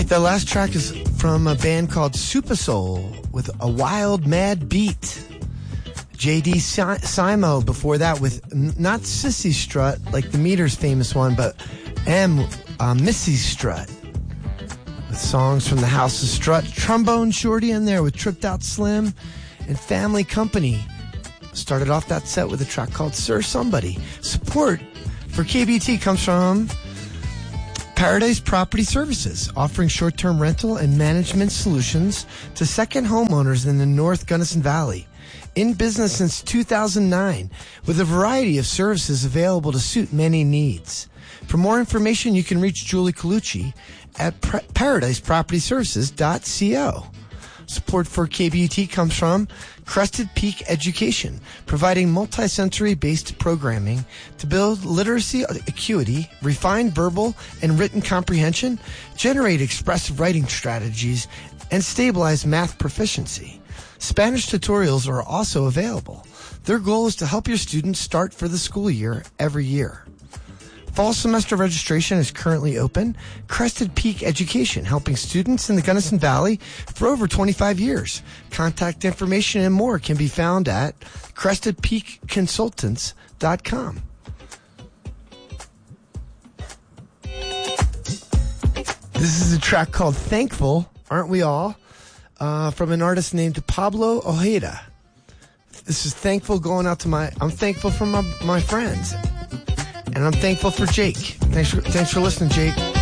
right, the last track is from a band called Super Soul with A Wild Mad Beat. J.D. Simo before that with not Sissy Strut, like the Meters famous one, but Missy Strut. With songs from the House of Strut. Trombone Shorty in there with Tripped Out Slim and Family Company. Started off that set with a track called Sir Somebody. Support for KBT comes from Paradise Property Services, offering short-term rental and management solutions to second homeowners in the North Gunnison Valley. In business since 2009, with a variety of services available to suit many needs. For more information, you can reach Julie Colucci at paradisepropertyservices.co. Support for KBUT comes from Crested Peak Education, providing multisensory-based programming to build literacy acuity, refine verbal and written comprehension, generate expressive writing strategies, and stabilize math proficiency. Spanish tutorials are also available. Their goal is to help your students start for the school year every year. Fall semester registration is currently open. Crested Peak Education, helping students in the Gunnison Valley for over 25 years. Contact information and more can be found at crestedpeakconsultants.com. This is a track called Thankful, Aren't We All? From an artist named Pablo Ojeda. This is Thankful going out to I'm thankful for my friends. And I'm thankful for Jake. Thanks for listening, Jake.